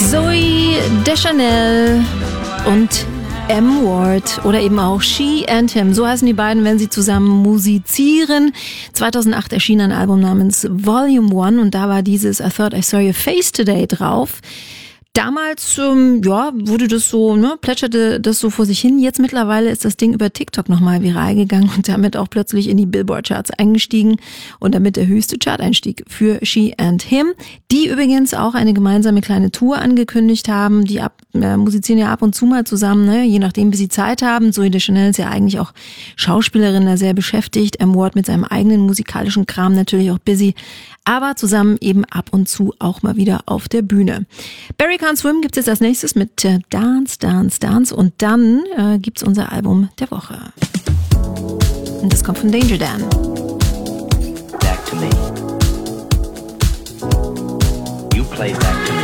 Zooey Deschanel und M. Ward oder eben auch She and Him. So heißen die beiden, wenn sie zusammen musizieren. 2008 erschien ein Album namens Volume 1 und da war dieses I Thought I Saw Your Face Today drauf. Damals, wurde das so, plätscherte das so vor sich hin. Jetzt mittlerweile ist das Ding über TikTok nochmal viral gegangen und damit auch plötzlich in die Billboard-Charts eingestiegen und damit der höchste Chart-Einstieg für She and Him, die übrigens auch eine gemeinsame kleine Tour angekündigt haben. Die musizieren ja ab und zu mal zusammen, je nachdem, wie sie Zeit haben. Zooey Deschanel ist ja eigentlich auch Schauspielerin, da sehr beschäftigt. M. Ward mit seinem eigenen musikalischen Kram natürlich auch busy, aber zusammen eben ab und zu auch mal wieder auf der Bühne. Barry Can't Swim gibt's jetzt als nächstes mit Dance, Dance, Dance und dann gibt's unser Album der Woche. Und das kommt von Danger Dan. Back to me. You play back to me.